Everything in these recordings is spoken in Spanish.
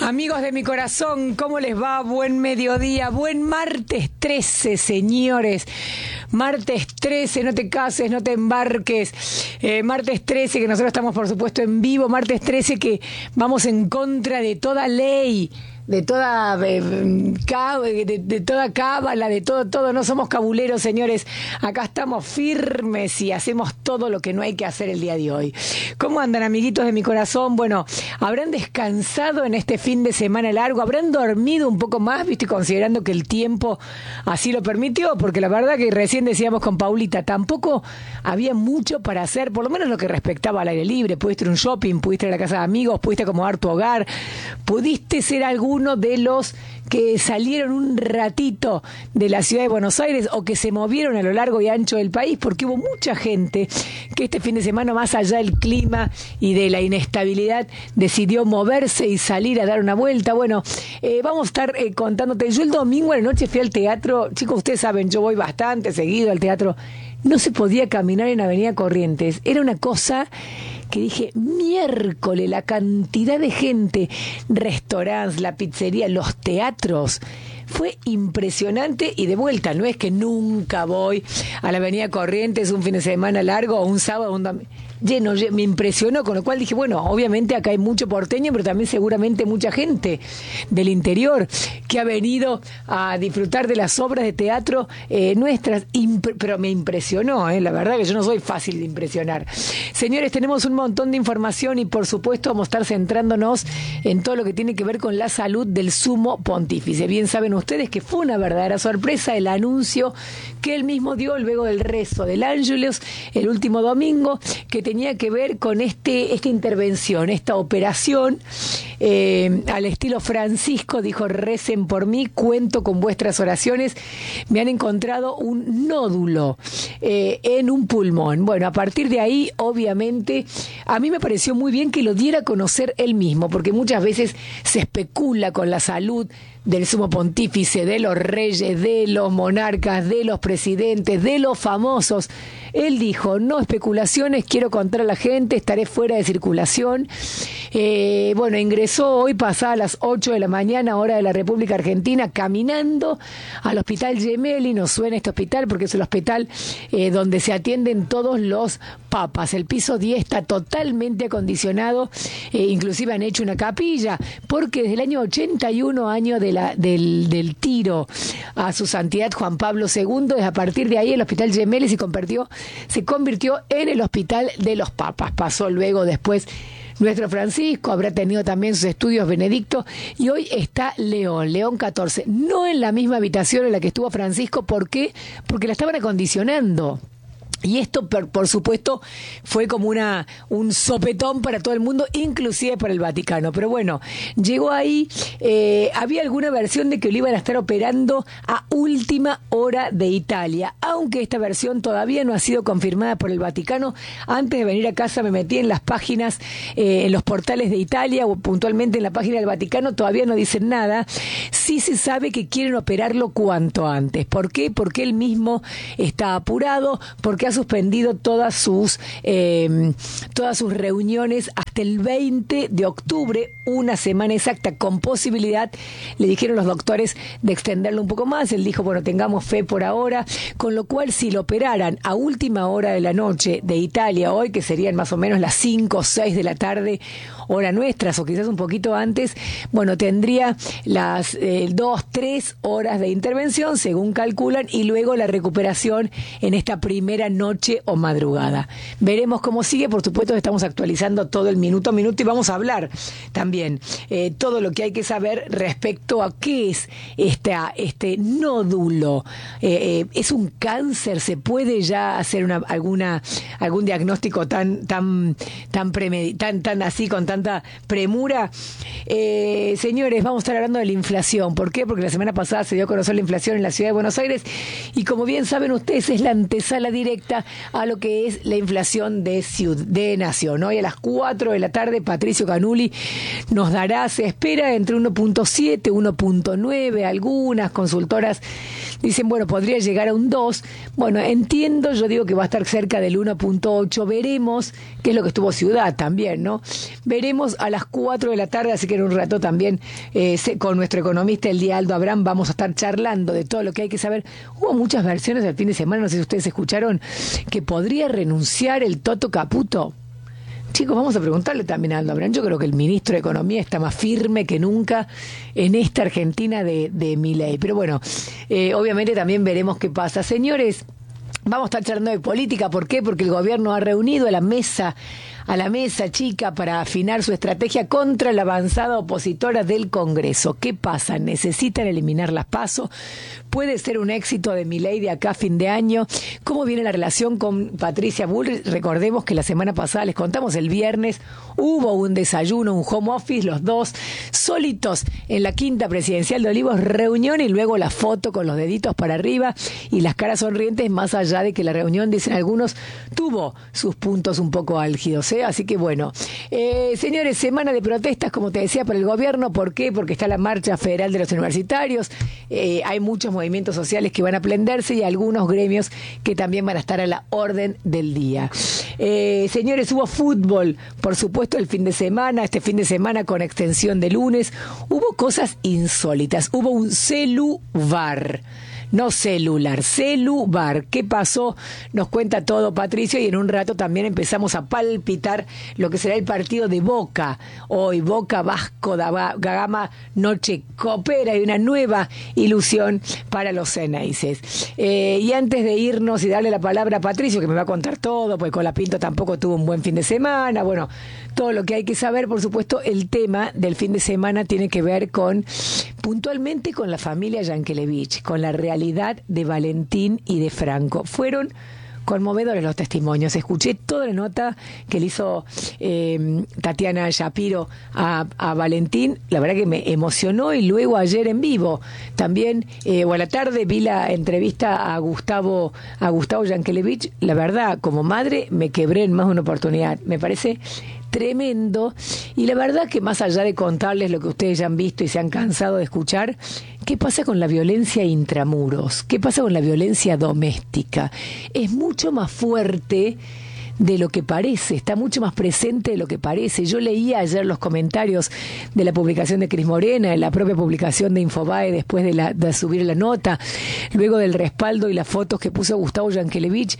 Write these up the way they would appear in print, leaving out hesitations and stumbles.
Amigos de mi corazón, ¿cómo les va? Buen mediodía, buen martes 13, señores. Martes 13, no te cases, no te embarques. Martes 13, que nosotros estamos, por supuesto, en vivo. Martes 13, que vamos en contra de toda ley, de toda cábala, de todo. No somos cabuleros, señores. Acá estamos firmes y hacemos todo lo que no hay que hacer el día de hoy. ¿Cómo andan, amiguitos de mi corazón? Bueno, ¿habrán descansado en este fin de semana largo? ¿Habrán dormido un poco más, viste, considerando que el tiempo así lo permitió? Porque la verdad que recién decíamos con Paulita, tampoco había mucho para hacer, por lo menos lo que respectaba al aire libre. Pudiste ir a un shopping, pudiste ir a la casa de amigos, pudiste acomodar tu hogar, pudiste ser alguno de los que salieron un ratito de la ciudad de Buenos Aires o que se movieron a lo largo y ancho del país, porque hubo mucha gente que este fin de semana, más allá del clima y de la inestabilidad, decidió moverse y salir a dar una vuelta. Bueno, vamos a estar contándote. Yo el domingo a la noche fui al teatro. Chicos, ustedes saben, yo voy bastante seguido al teatro. No se podía caminar en Avenida Corrientes. Era una cosa que dije, miércoles, la cantidad de gente, restaurantes, la pizzería, los teatros. Fue impresionante y de vuelta, no es que nunca voy a la Avenida Corrientes un fin de semana largo o un sábado, un domingo. Lleno, me impresionó, con lo cual dije, bueno, obviamente acá hay mucho porteño, pero también seguramente mucha gente del interior que ha venido a disfrutar de las obras de teatro nuestras, pero me impresionó, la verdad que yo no soy fácil de impresionar. Señores, tenemos un montón de información y por supuesto vamos a estar centrándonos en todo lo que tiene que ver con la salud del sumo pontífice. Bien saben ustedes que fue una verdadera sorpresa el anuncio que él mismo dio luego del rezo del Ángelus el último domingo, que tenía que ver con esta intervención, esta operación al estilo Francisco. Dijo, recen por mí, cuento con vuestras oraciones. Me han encontrado un nódulo en un pulmón. Bueno, a partir de ahí, obviamente, a mí me pareció muy bien que lo diera a conocer él mismo, porque muchas veces se especula con la salud del sumo pontífice, de los reyes, de los monarcas, de los presidentes, de los famosos. Él dijo, no especulaciones, quiero contar a la gente, estaré fuera de circulación. Bueno, ingresó hoy pasada las 8 de la mañana, hora de la República Argentina, caminando al Hospital Gemelli. Nos suena este hospital porque es el hospital donde se atienden todos los papas. El piso 10 está totalmente acondicionado, inclusive han hecho una capilla, porque desde el año 81, año del tiro a su santidad Juan Pablo II, desde a partir de ahí el Hospital Gemelli se convirtió en el hospital de los papas. Pasó luego después nuestro Francisco, habrá tenido también sus estudios Benedicto, y hoy está León XIV, no en la misma habitación en la que estuvo Francisco. ¿Por qué? Porque la estaban acondicionando. Y esto, por supuesto, fue como un sopetón para todo el mundo, inclusive para el Vaticano. Pero bueno, llegó ahí, había alguna versión de que lo iban a estar operando a última hora de Italia, aunque esta versión todavía no ha sido confirmada por el Vaticano. Antes de venir a casa me metí en las páginas, en los portales de Italia, o puntualmente en la página del Vaticano, todavía no dicen nada. Sí se sabe que quieren operarlo cuanto antes. ¿Por qué? Porque él mismo está apurado, porque ha suspendido todas sus reuniones hasta el 20 de octubre, una semana exacta, con posibilidad, le dijeron los doctores, de extenderlo un poco más. Él dijo, bueno, tengamos fe por ahora, con lo cual si lo operaran a última hora de la noche de Italia hoy, que serían más o menos las 5 o 6 de la tarde, hora nuestras, o quizás un poquito antes, bueno, tendría las 2-3 horas de intervención, según calculan, y luego la recuperación en esta primera noche o madrugada. Veremos cómo sigue. Por supuesto, estamos actualizando todo el minuto a minuto y vamos a hablar también todo lo que hay que saber respecto a qué es este nódulo. ¿Es un cáncer? ¿Se puede ya hacer algún diagnóstico tan así, con tanta premura? Señores, vamos a estar hablando de la inflación. ¿Por qué? Porque la semana pasada se dio a conocer la inflación en la ciudad de Buenos Aires y, como bien saben ustedes, es la antesala directa a lo que es la inflación de nación. Hoy a las 4 de la tarde Patricio Canuli nos dará, se espera, entre 1.7, 1.9, algunas consultoras dicen, bueno, podría llegar a un 2. Bueno, entiendo, yo digo que va a estar cerca del 1.8, veremos, que es lo que estuvo Ciudad también, ¿no? Veremos Veremos a las 4 de la tarde, así que en un rato también con nuestro economista, el día Aldo Abraham, vamos a estar charlando de todo lo que hay que saber. Hubo muchas versiones el fin de semana, no sé si ustedes escucharon, que podría renunciar el Toto Caputo. Chicos, vamos a preguntarle también a Aldo Abraham. Yo creo que el ministro de Economía está más firme que nunca en esta Argentina de Milei. Pero bueno, obviamente también veremos qué pasa. Señores, vamos a estar charlando de política. ¿Por qué? Porque el gobierno ha reunido a la mesa chica para afinar su estrategia contra la avanzada opositora del Congreso. ¿Qué pasa? ¿Necesitan eliminar las PASO? ¿Puede ser un éxito de Milei de acá a fin de año? ¿Cómo viene la relación con Patricia Bullrich? Recordemos que la semana pasada, les contamos, el viernes hubo un desayuno, un home office, los dos solitos en la quinta presidencial de Olivos, reunión y luego la foto con los deditos para arriba y las caras sonrientes, más allá de que la reunión, dicen algunos, tuvo sus puntos un poco álgidos, ¿eh? Así que bueno, señores, semana de protestas, como te decía, para el gobierno. ¿Por qué? Porque está la marcha federal de los universitarios, hay muchos movimientos sociales que van a prenderse y algunos gremios que también van a estar a la orden del día. Señores, hubo fútbol, por supuesto, el fin de semana, este fin de semana con extensión de lunes, hubo cosas insólitas, hubo un celuvar. No celular, celuvar. ¿Qué pasó? Nos cuenta todo Patricio y en un rato también empezamos a palpitar lo que será el partido de Boca. Hoy Boca Vasco da Gama, noche copera y una nueva ilusión para los ceneices. Y antes de irnos y darle la palabra a Patricio, que me va a contar todo, pues Colapinto tampoco tuvo un buen fin de semana, bueno, todo lo que hay que saber, por supuesto, el tema del fin de semana tiene que ver puntualmente con la familia Yankelevich, con la realidad de Valentín y de Franco. Fueron conmovedores los testimonios. Escuché toda la nota que le hizo Tatiana Shapiro a Valentín. La verdad que me emocionó, y luego ayer en vivo también, o a la tarde, vi la entrevista a Gustavo Yankelevich. La verdad, como madre, me quebré en más de una oportunidad. Me parece tremendo, y la verdad que más allá de contarles lo que ustedes ya han visto y se han cansado de escuchar, ¿qué pasa con la violencia intramuros? ¿Qué pasa con la violencia doméstica? Es mucho más fuerte de lo que parece, está mucho más presente de lo que parece. Yo leía ayer los comentarios de la publicación de Cris Morena, en la propia publicación de Infobae después de subir la nota, luego del respaldo y las fotos que puso Gustavo Yankelevich.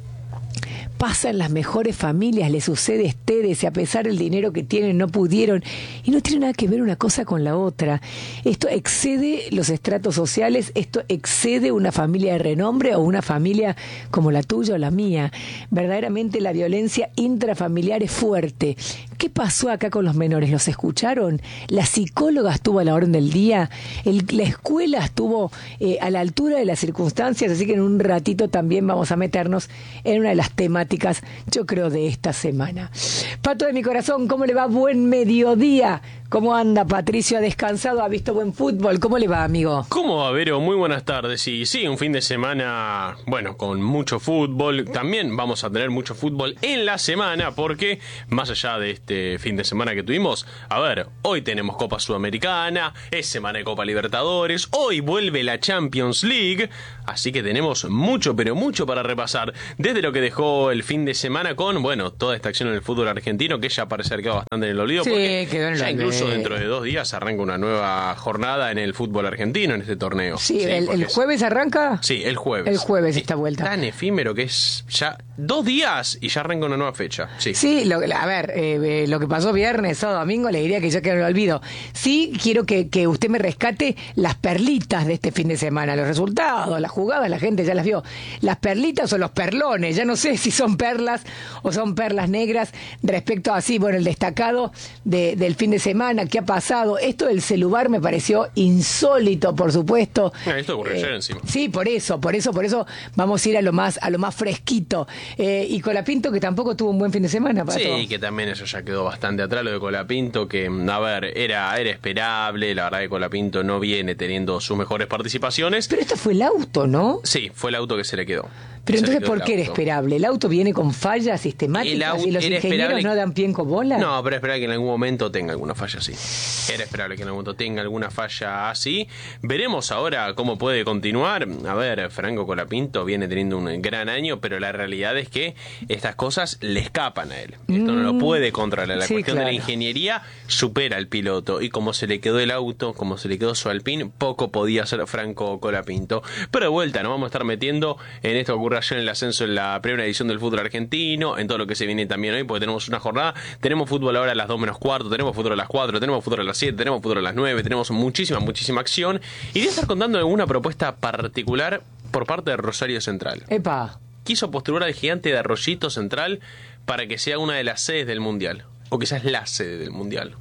Pasa en las mejores familias, le sucede a ustedes, y a pesar del dinero que tienen no pudieron, y no tiene nada que ver una cosa con la otra. Esto excede los estratos sociales, esto excede una familia de renombre o una familia como la tuya o la mía. Verdaderamente la violencia intrafamiliar es fuerte. ¿Qué pasó acá con los menores? ¿Los escucharon? ¿La psicóloga estuvo a la orden del día? ¿La escuela estuvo a la altura de las circunstancias? Así que en un ratito también vamos a meternos en una de las temáticas, yo creo, de esta semana. Pato de mi corazón, ¿cómo le va? Buen mediodía. ¿Cómo anda, Patricio? ¿Ha descansado? ¿Ha visto buen fútbol? ¿Cómo le va, amigo? ¿Cómo va, Vero? Muy buenas tardes. Y sí, un fin de semana, bueno, con mucho fútbol. También vamos a tener mucho fútbol en la semana, porque más allá de este fin de semana que tuvimos, a ver, hoy tenemos Copa Sudamericana, es semana de Copa Libertadores, hoy vuelve la Champions League, así que tenemos mucho, pero mucho para repasar, desde lo que dejó el fin de semana con, bueno, toda esta acción en el fútbol argentino, que ya parece haber quedado bastante en el olvido, sí, porque quedó en el ya olvido. incluso dentro de 2 días arranca una nueva jornada en el fútbol argentino, en este torneo. Sí, ¿el jueves arranca? Sí, el jueves. El jueves esta vuelta. Tan efímero que es ya 2 días y ya arranca una nueva fecha. Sí, sí, a ver, lo que pasó viernes o domingo, le diría que ya quedó en el olvido. Sí, quiero que usted me rescate las perlitas de este fin de semana, los resultados, las jugadas, la gente ya las vio. Las perlitas o los perlones, ya no sé si son perlas o son perlas negras respecto a, sí, bueno, el destacado del fin de semana, ¿qué ha pasado? Esto del celular me pareció insólito, por supuesto. Esto ocurrió ayer encima. Sí, por eso vamos a ir a lo más fresquito. Y Colapinto, que tampoco tuvo un buen fin de semana, Pato. Sí, que también eso ya quedó bastante atrás, lo de Colapinto, que, a ver, era esperable. La verdad que Colapinto no viene teniendo sus mejores participaciones. Pero esto fue el auto, ¿no? Sí, fue el auto que se le quedó. Pero Se le entonces, quedó ¿por el qué era auto. esperable? ¿El auto viene con fallas sistemáticas y los era ingenieros esperable- no dan pie con bola? No, pero esperaba que en algún momento tenga alguna falla así. Era esperable que en algún momento tenga alguna falla así. Veremos ahora cómo puede continuar. A ver, Franco Colapinto viene teniendo un gran año, pero la realidad es que estas cosas le escapan a él. Esto no lo puede controlar. La sí, cuestión de la claro. ingeniería supera al piloto. Y como se le quedó el auto, como se le quedó su Alpine, poco podía hacer Franco Colapinto. Pero de vuelta, nos vamos a estar metiendo en esto que ocurre ayer en el ascenso en la primera edición del fútbol argentino, en todo lo que se viene también hoy, porque tenemos una jornada. Tenemos fútbol ahora a las 2 menos cuarto, tenemos fútbol a las 4, tenemos fútbol a las 7, tenemos fútbol a las 9, tenemos muchísima acción. Y voy a estar contando alguna propuesta particular por parte de Rosario Central. Epa. Quiso postular al gigante de Arroyito Central para que sea una de las sedes del Mundial. O quizás la sede del Mundial.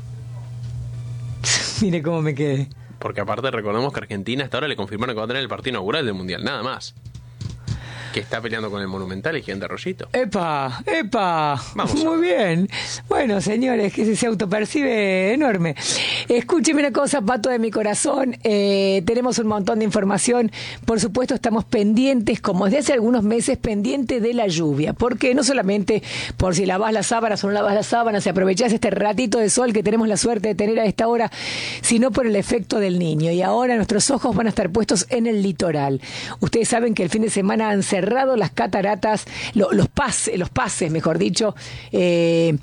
Mire cómo me quedé. Porque aparte recordemos que Argentina hasta ahora le confirmaron que va a tener el partido inaugural del Mundial, nada más. Que está peleando con el Monumental y Gigante Arroyito. ¡Epa! Vamos Muy bien. Bueno, señores, que se autopercibe enorme. Escúcheme una cosa, pato de mi corazón. Tenemos un montón de información. Por supuesto, estamos pendientes, como desde hace algunos meses, pendientes de la lluvia. Porque no solamente por si lavas las sábanas o no lavas las sábanas, si aprovechás este ratito de sol que tenemos la suerte de tener a esta hora, sino por el efecto del niño. Y ahora nuestros ojos van a estar puestos en el litoral. Ustedes saben que el fin de semana han cerrado las cataratas, los pases, mejor dicho, de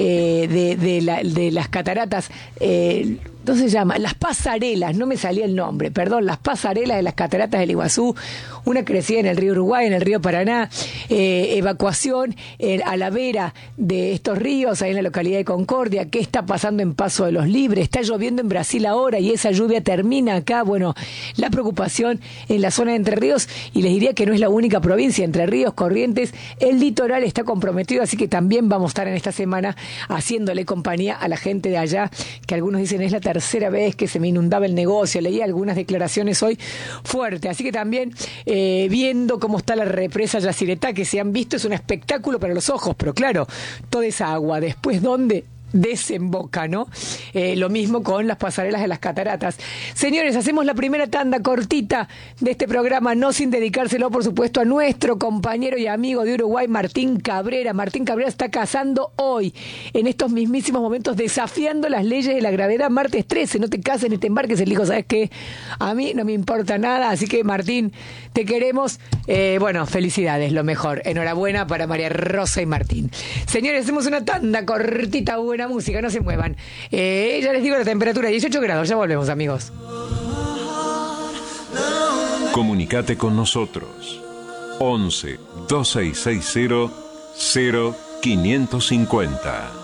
las cataratas. ¿Cómo se llama? Las pasarelas, no me salía el nombre, perdón, las pasarelas de las cataratas del Iguazú, una crecida en el río Uruguay, en el río Paraná, evacuación a la vera de estos ríos, ahí en la localidad de Concordia. ¿Qué está pasando en Paso de los Libres? Está lloviendo en Brasil ahora y esa lluvia termina acá. Bueno, la preocupación en la zona de Entre Ríos, y les diría que no es la única provincia, Entre Ríos, Corrientes, el litoral está comprometido, así que también vamos a estar en esta semana haciéndole compañía a la gente de allá, que algunos dicen es la tercera vez que se me inundaba el negocio. Leí algunas declaraciones hoy fuertes, así que también viendo cómo está la represa Yacyretá, que se han visto, es un espectáculo para los ojos, pero claro, toda esa agua, después ¿dónde desemboca, no? Lo mismo con las pasarelas de las cataratas. Señores, hacemos la primera tanda cortita de este programa, no sin dedicárselo, por supuesto, a nuestro compañero y amigo de Uruguay, Martín Cabrera. Martín Cabrera está casando hoy, en estos mismísimos momentos, desafiando las leyes de la gravedad. Martes 13, no te cases ni te embarques. El hijo, ¿sabes qué? A mí no me importa nada, así que, Martín, te queremos. Bueno, felicidades, lo mejor. Enhorabuena para María Rosa y Martín. Señores, hacemos una tanda cortita, buena música, no se muevan. Ya les digo la temperatura, 18 grados, ya volvemos, amigos. Comunicate con nosotros. 11 2660 0550.